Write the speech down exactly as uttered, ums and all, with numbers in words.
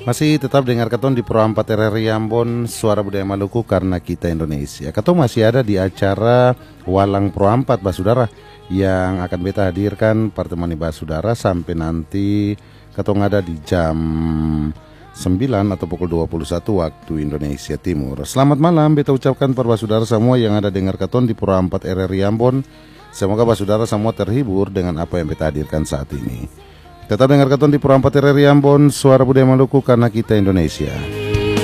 Masih tetap dengar Keton di Pro empat R R I Ambon, Suara Budaya Maluku karena kita Indonesia. Keton masih ada di acara Walang Pro empat Basudara yang akan beta hadirkan pertemani Basudara sampai nanti Keton ada di jam sembilan atau pukul dua puluh satu waktu Indonesia Timur. Selamat malam beta ucapkan para Basudara semua yang ada dengar Keton di Pro empat R R I Ambon. Semoga Basudara semua terhibur dengan apa yang beta hadirkan saat ini. Tetap dengar Keton di Pro empat R R I Ambon, Suara Budaya Maluku karena kita Indonesia.